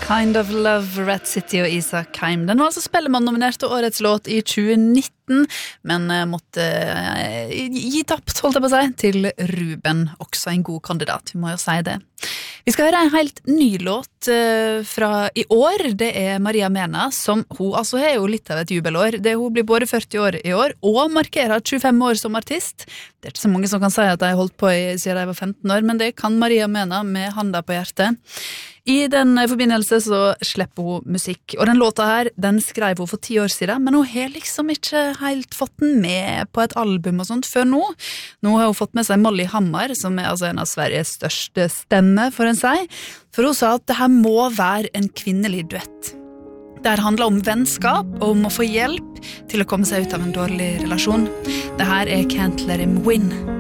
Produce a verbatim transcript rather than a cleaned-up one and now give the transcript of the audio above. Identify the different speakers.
Speaker 1: Kind of Love, Rat City og Isak Heim. Den var altså Spellemann-nominert til årets låt i tjue nitten, men måtte eh, gi tapt, holdt jeg på å si, til Ruben, også en god kandidat, vi må jo si det. Vi skal høre en helt ny låt uh, fra i år. Det er Maria Mena, som hun altså er jo litt av et jubelår. Det, hun blir både førti år i år, og markerer tjuefem år som artist. Det er ikke så mange som kan si at de har holdt på i, siden de var femten år, men det kan Maria Mena med handa på hjertet. I den forbindelse så slipper hun musikk, og den låta her, den skrev hun for ti år siden, men hun har liksom ikke helt fått den med på et album og sånt før nå. Nå har hun fått med seg Molly Hammar, som er altså en av Sveriges største stemme, for en seg, for hun sa at det her må være en kvinnelig duett. Det her handler om vennskap, og om å få hjelp til å komme seg ut av en dårlig relasjon. Det her er Can't Let Him Win.